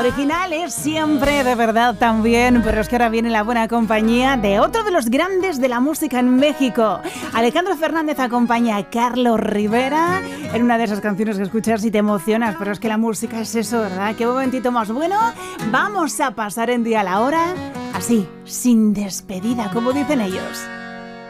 Original es siempre, de verdad también, pero es que ahora viene la buena compañía de otro de los grandes de la música en México. Alejandro Fernández acompaña a Carlos Rivera en una de esas canciones que escuchas y te emocionas, pero es que la música es eso, ¿verdad? Qué momentito más bueno. Vamos a pasar en día a la hora, así, sin despedida, como dicen ellos.